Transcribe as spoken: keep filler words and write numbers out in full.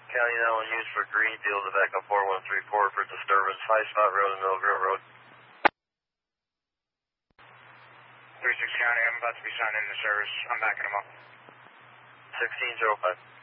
County nine one used for Greenfield to back up four one three four for disturbance, High Spot Road and Mill Grove Road. three six County, I'm about to be signed into service. I'm backing them up. sixteen oh five.